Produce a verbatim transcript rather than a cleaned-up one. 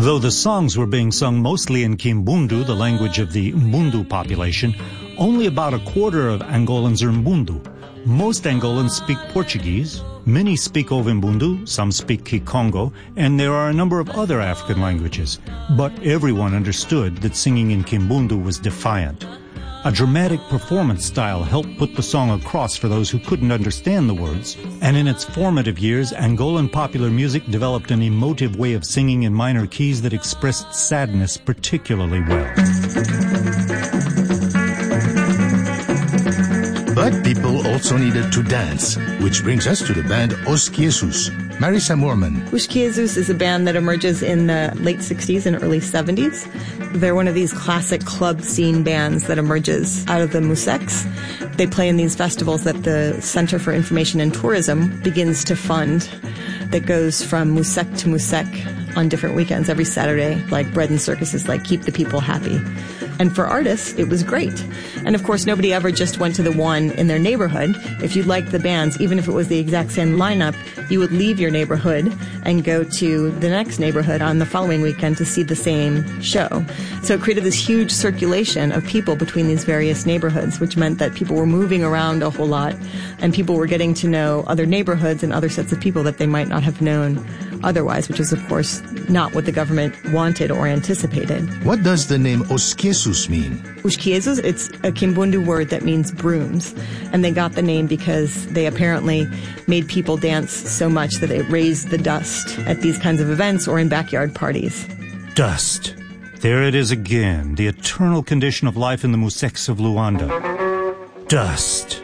Though the songs were being sung mostly in Kimbundu, the language of the Mbundu population, only about a quarter of Angolans are Mbundu. Most Angolans speak Portuguese, many speak Ovimbundu, some speak Kikongo, and there are a number of other African languages. But everyone understood that singing in Kimbundu was defiant. A dramatic performance style helped put the song across for those who couldn't understand the words, and in its formative years, Angolan popular music developed an emotive way of singing in minor keys that expressed sadness particularly well. But people also needed to dance, which brings us to the band Os Quiesus. Marisa Moorman. Os Quiesus is a band that emerges in the late sixties and early seventies. They're one of these classic club scene bands that emerges out of the Musex. They play in these festivals that the Center for Information and Tourism begins to fund, that goes from Musek to Musek on different weekends every Saturday, like bread and circuses, like Keep the People Happy. And for artists, it was great. And of course, nobody ever just went to the one in their neighborhood. If you liked the bands, even if it was the exact same lineup, you would leave your neighborhood and go to the next neighborhood on the following weekend to see the same show. So it created this huge circulation of people between these various neighborhoods, which meant that people were moving around a whole lot, and people were getting to know other neighborhoods and other sets of people that they might not have known otherwise, which is, of course, not what the government wanted or anticipated. What does the name Os Quiesus mean? Os Quiesus, it's a Kimbundu word that means brooms. And they got the name because they apparently made people dance so much that it raised the dust at these kinds of events or in backyard parties. Dust. There it is again, the eternal condition of life in the Musex of Luanda. Dust.